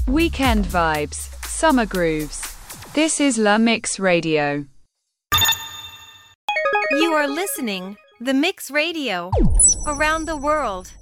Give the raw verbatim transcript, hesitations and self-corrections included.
Weekend vibes, summer grooves. This is La Mix Radio. You are listening The Mix Radio. Around the world,